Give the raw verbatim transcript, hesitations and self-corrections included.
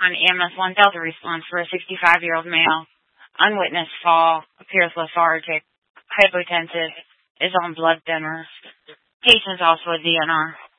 On E M S one Delta response for a sixty-five-year-old male. Unwitnessed fall, appears lethargic, hypotensive, is on blood thinners. Patient is also a D N R.